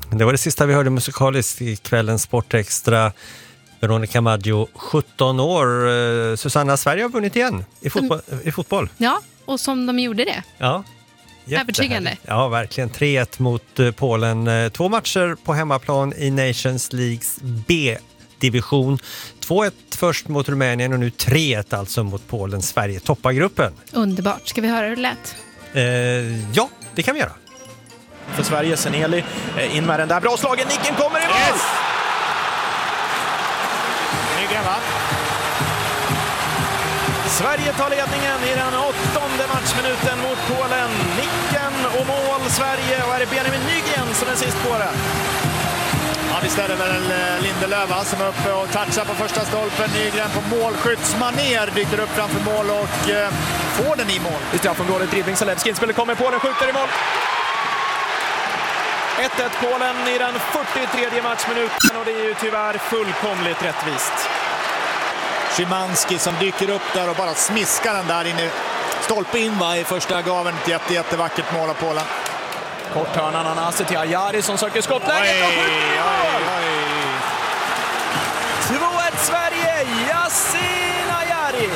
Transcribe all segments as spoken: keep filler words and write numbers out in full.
Det var det sista vi hörde musikaliskt i kvällens Sportextra. Veronica Maggio, sjutton år. Susanna, Sverige har vunnit igen i fotboll. I fotboll. Ja, och som de gjorde det. Ja. Övertygande. Ja, verkligen. tre ett mot Polen. Två matcher på hemmaplan i Nations Leagues B-division. två ett först mot Rumänien och nu tre ett alltså mot Polen. Sverige toppar gruppen. Underbart. Ska vi höra hur det lät? Eh, ja, det kan vi göra. För Sverige, Seneli in med den där bra slagen. Nicken kommer i mål! Yes! Nygren, va? Sverige tar ledningen i den åttonde matchminuten mot Polen. Nicken och mål Sverige, och är det Benjamin Nygren som är sist på det. Ja, visst är det väl Lindelöf som är uppe och touchar på första stolpen. Nygren på målskyddsmaner dyker upp framför mål och eh, får den i mål. I straffområdet, dribbling, Zalewski inspelet kommer, Polen skjuter i mål. ett ett Polen i den fyrtiotredje matchminuten, och det är ju tyvärr fullkomligt rättvist. Szymanski som dyker upp där och bara smiskar den där inne. Stolpe in, va, i första gaven. Ett jätte, jättevackert mål av Polen. Kort hörnan, Anase till Ajari som söker skottläget och skjuter mål! två ett Sverige, Yasin Ajari!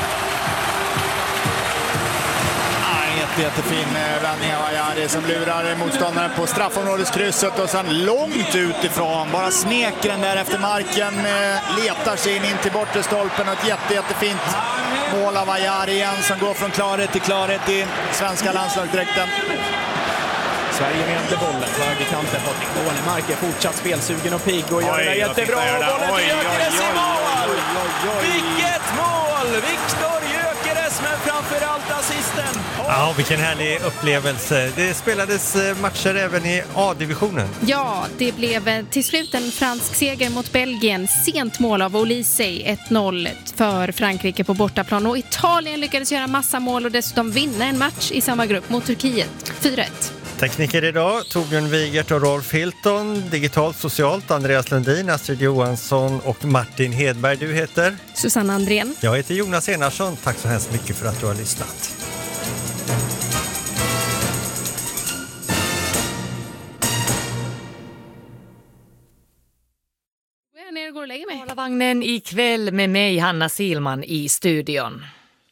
Jätte, jättefin vändning av Ajari som lurar motståndaren på straffområdeskrysset och sen långt utifrån. Bara smeker den där efter marken, letar sig in, in till bortre stolpen. Ett jätte, jättefint mål av Ajari igen som går från klarhet till klarhet i svenska landslagsdräkten. Sverige med bollen på högerkanten. Patrik Wålemark är fortsatt spelsugen och pigg och gör det jättebra. Och bollen till Gyökeres i mål! Vilket mål! Viktor Gyökeres, men framförallt assisten. Oh. Ja, vilken härlig upplevelse. Det spelades matcher även i A-divisionen. Ja, det blev till slut en fransk seger mot Belgien. Sent mål av Olysee, ett noll för Frankrike på bortaplan. Och Italien lyckades göra massa mål och dessutom vinna en match i samma grupp mot Turkiet. fyra ett. Tekniker idag, Torbjörn Wigert och Rolf Hilton. Digitalt socialt, Andreas Lundin, Astrid Johansson och Martin Hedberg. Du heter? Susanna Andrén. Jag heter Jonas Enarsson. Tack så hemskt mycket för att du har lyssnat. Jag är nere och går och lägger mig. Hålla vagnen ikväll med mig, Hanna Silman, i studion.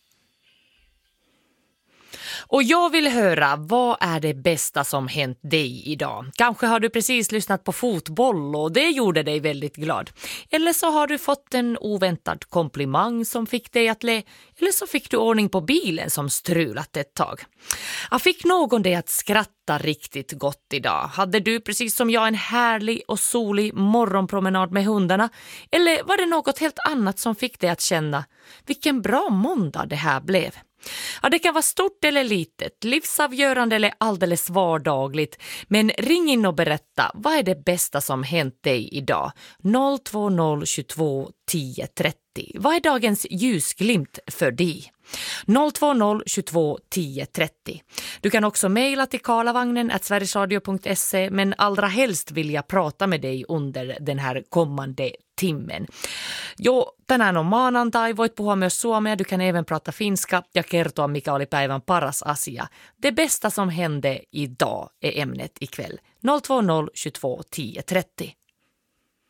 Och jag vill höra, vad är det bästa som hänt dig idag? Kanske har du precis lyssnat på fotboll och det gjorde dig väldigt glad. Eller så har du fått en oväntad komplimang som fick dig att le. Eller så fick du ordning på bilen som strulat ett tag. Jag fick någon dig att skratta riktigt gott idag. Hade du precis som jag en härlig och solig morgonpromenad med hundarna? Eller var det något helt annat som fick dig att känna, vilken bra måndag det här blev? Ja, det kan vara stort eller litet, livsavgörande eller alldeles vardagligt. Men ring in och berätta, vad är det bästa som hänt dig idag? noll två noll tjugotvå tio trettio. Vad är dagens ljusglimt för dig? noll två noll tjugotvå tio trettio. Du kan också mejla till karlavagnen at sverigesradio punkt se, men allra helst vill jag prata med dig under den här kommande timmen. Jo, tänään on maanantai, voit puhua myös suomea, du kan även prata finska ja kertoa mikä oli päivän paras asia. Det bästa som hände idag är ämnet ikväll. noll två noll tjugotvå tio trettio.